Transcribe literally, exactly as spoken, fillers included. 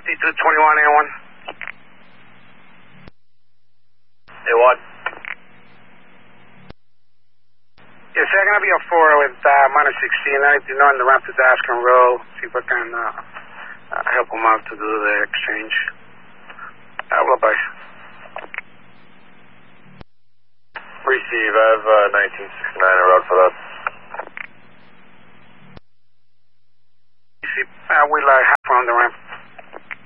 fifty-two twenty-one A one. A one. Yes, sir, going to be a four with uh, minus sixteen. I need to know on the ramp to Daskin Row. See if I can uh, uh, help them out to do the exchange. Uh, well, bye. Receive. I have uh,